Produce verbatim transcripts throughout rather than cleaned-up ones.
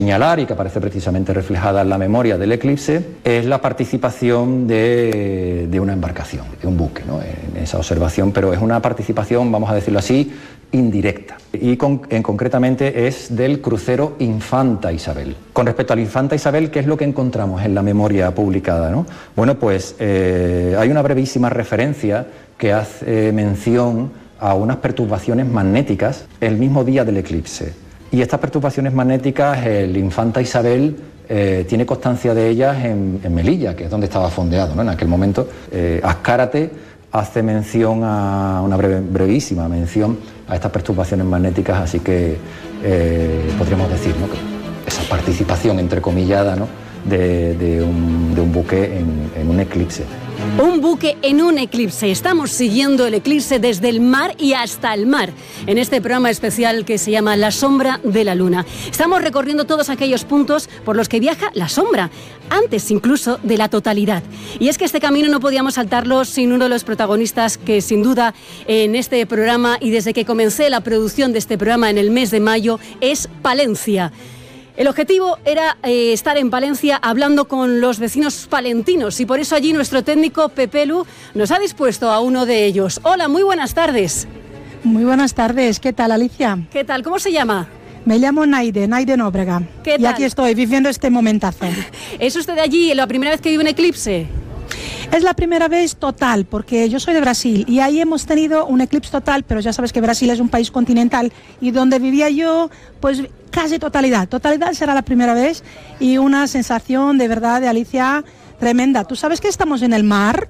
señalar y que aparece precisamente reflejada en la memoria del eclipse es la participación de, de una embarcación, de un buque, ¿no?, en esa observación, pero es una participación, vamos a decirlo así, indirecta, y con, en, concretamente es del crucero Infanta Isabel. Con respecto al Infanta Isabel, ¿qué es lo que encontramos en la memoria publicada, ¿no? Bueno, pues eh, hay una brevísima referencia que hace eh, mención a unas perturbaciones magnéticas el mismo día del eclipse. Y estas perturbaciones magnéticas, el Infanta Isabel eh, tiene constancia de ellas en, en Melilla, que es donde estaba fondeado, ¿no?, en aquel momento. Eh, Azcárate hace mención a una breve, brevísima mención a estas perturbaciones magnéticas, así que eh, podríamos decir, ¿no?, que esa participación entrecomillada, ¿no?, de, de, un, de un buque en, en un eclipse. Un buque en un eclipse. Estamos siguiendo el eclipse desde el mar y hasta el mar, en este programa especial que se llama La Sombra de la Luna. Estamos recorriendo todos aquellos puntos por los que viaja la sombra, antes incluso de la totalidad. Y es que este camino no podíamos saltarlo sin uno de los protagonistas que sin duda en este programa, y desde que comencé la producción de este programa en el mes de mayo, es Palencia. El objetivo era eh, estar en Palencia hablando con los vecinos palentinos, y por eso allí nuestro técnico Pepelu nos ha dispuesto a uno de ellos. Hola, muy buenas tardes. Muy buenas tardes, ¿qué tal, Alicia? ¿Qué tal? ¿Cómo se llama? Me llamo Naide, Naide Nóbrega. ¿Qué tal? Y aquí estoy viviendo este momentazo. ¿Es usted de allí la primera vez que vive un eclipse? Es la primera vez total, porque yo soy de Brasil y ahí hemos tenido un eclipse total, pero ya sabes que Brasil es un país continental y donde vivía yo, pues casi totalidad. Totalidad será la primera vez y una sensación de verdad, de Alicia, tremenda. ¿Tú sabes que estamos en el mar?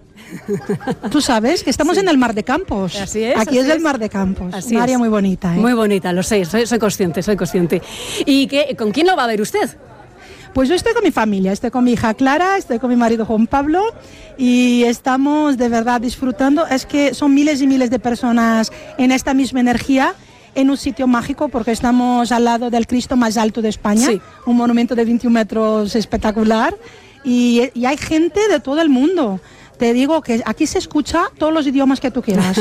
¿Tú sabes que estamos sí. en el mar de Campos? Así es. Aquí así es el es. mar de Campos, así un área es. muy bonita. ¿eh? Muy bonita, lo sé, soy, soy consciente, soy consciente. ¿Y qué, con quién lo va a ver usted? Pues yo estoy con mi familia, estoy con mi hija Clara, estoy con mi marido Juan Pablo y estamos de verdad disfrutando. Es que son miles y miles de personas en esta misma energía, en un sitio mágico, porque estamos al lado del Cristo más alto de España, sí. un monumento de veintiún metros espectacular, y, y hay gente de todo el mundo. Te digo que aquí se escucha todos los idiomas que tú quieras.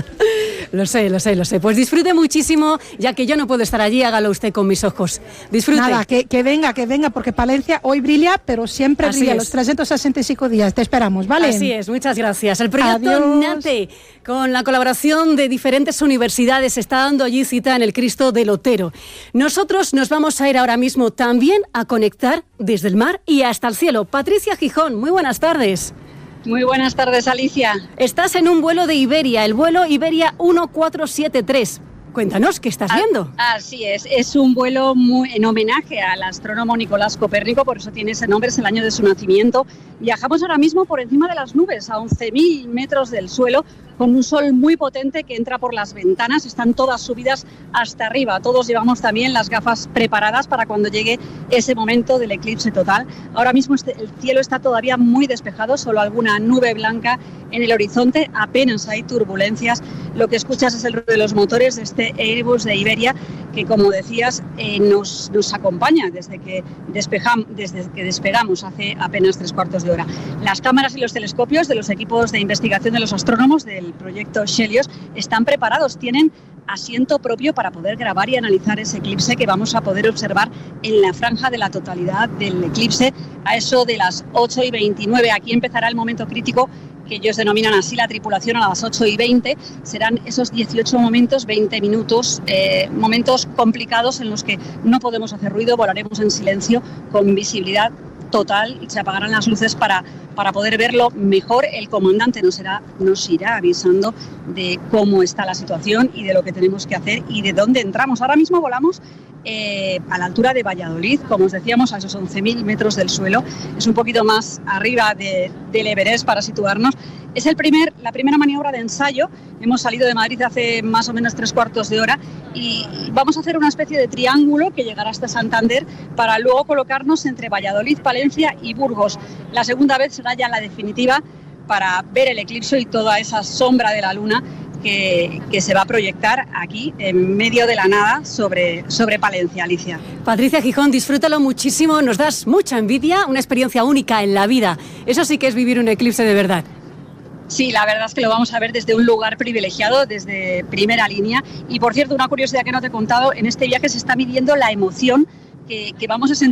Lo sé, lo sé, lo sé. Pues disfrute muchísimo, ya que yo no puedo estar allí, hágalo usted con mis ojos. Disfrute. Nada, que, que venga, que venga, porque Palencia hoy brilla, pero siempre Así brilla es. Los trescientos sesenta y cinco días. Te esperamos, ¿vale? Así es, muchas gracias. El proyecto Adiós. NATE, con la colaboración de diferentes universidades, está dando allí cita en el Cristo del Otero. Nosotros nos vamos a ir ahora mismo también a conectar desde el mar y hasta el cielo. Patricia Gijón, muy buenas tardes. Muy buenas tardes, Alicia. Estás en un vuelo de Iberia, el vuelo Iberia uno cuatro siete tres. Cuéntanos, ¿qué estás viendo? Así es, es un vuelo muy, en homenaje al astrónomo Nicolás Copérnico, por eso tiene ese nombre, es el año de su nacimiento. Viajamos ahora mismo por encima de las nubes, a once mil metros del suelo, con un sol muy potente que entra por las ventanas, están todas subidas hasta arriba. Todos llevamos también las gafas preparadas para cuando llegue ese momento del eclipse total. Ahora mismo este, el cielo está todavía muy despejado, solo alguna nube blanca en el horizonte, apenas hay turbulencias. Lo que escuchas es el ruido de los motores de este Airbus de Iberia, que como decías eh, nos, nos acompaña desde que, despejam, desde que despegamos hace apenas tres cuartos de hora. Las cámaras y los telescopios de los equipos de investigación de los astrónomos del proyecto Helios están preparados, tienen asiento propio para poder grabar y analizar ese eclipse que vamos a poder observar en la franja de la totalidad del eclipse a eso de las ocho y veintinueve. Aquí empezará el momento crítico, que ellos denominan así la tripulación, a las ocho y veinte. Serán esos dieciocho momentos, veinte minutos, eh, momentos complicados en los que no podemos hacer ruido, volaremos en silencio con visibilidad total y se apagarán las luces para, para poder verlo mejor. El comandante nos, será, nos irá avisando de cómo está la situación y de lo que tenemos que hacer y de dónde entramos. Ahora mismo volamos eh, a la altura de Valladolid, como os decíamos, a esos once mil metros del suelo. Es un poquito más arriba de, del Everest para situarnos. Es el primer, la primera maniobra de ensayo. Hemos salido de Madrid hace más o menos tres cuartos de hora y vamos a hacer una especie de triángulo que llegará hasta Santander para luego colocarnos entre Valladolid, Palencia y Burgos. La segunda vez será ya la definitiva para ver el eclipse y toda esa sombra de la luna que, que se va a proyectar aquí en medio de la nada sobre, sobre Palencia, Alicia. Patricia Gijón, disfrútalo muchísimo, nos das mucha envidia, una experiencia única en la vida. Eso sí que es vivir un eclipse de verdad. Sí, la verdad es que lo vamos a ver desde un lugar privilegiado, desde primera línea. Y por cierto, una curiosidad que no te he contado, en este viaje se está midiendo la emoción que, que vamos a sentir